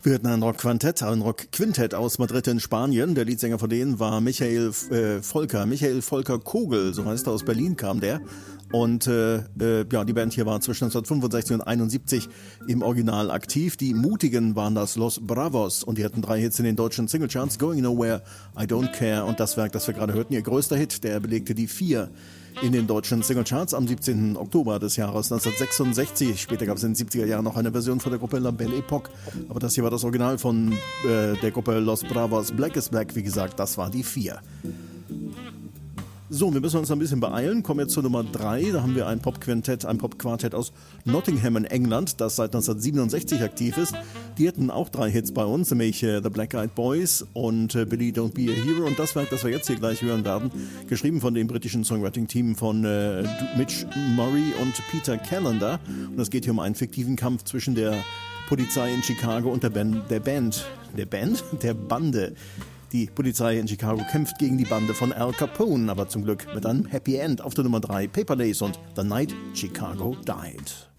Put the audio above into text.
Wir hatten ein Rock-Quintett aus Madrid in Spanien. Der Leadsänger von denen war Michael Volker Kogel, so heißt er, aus Berlin kam der. Und die Band hier war zwischen 1965 und 1971 im Original aktiv. Die Mutigen waren das Los Bravos und die hatten 3 Hits in den deutschen Singlecharts, Going Nowhere, I Don't Care und das Werk, das wir gerade hörten, ihr größter Hit, der belegte die 4 in den deutschen Singlecharts am 17. Oktober des Jahres 1966. Später gab es in den 70er Jahren noch eine Version von der Gruppe La Belle Époque, aber das hier war das Original von der Gruppe Los Bravos. Black is Black, wie gesagt, das war die 4. So, wir müssen uns ein bisschen beeilen. Kommen jetzt zur Nummer 3. Da haben wir ein Pop-Quartett aus Nottingham in England, das seit 1967 aktiv ist. Die hatten auch 3 Hits bei uns, nämlich The Black Eyed Boys und Billy Don't Be a Hero. Und das Werk, das wir jetzt hier gleich hören werden, geschrieben von dem britischen Songwriting-Team von Mitch Murray und Peter Callender. Und es geht hier um einen fiktiven Kampf zwischen der Polizei in Chicago und der Bande. Die Polizei in Chicago kämpft gegen die Bande von Al Capone, aber zum Glück mit einem Happy End. Auf der Nummer 3 Paper Days und The Night Chicago Died.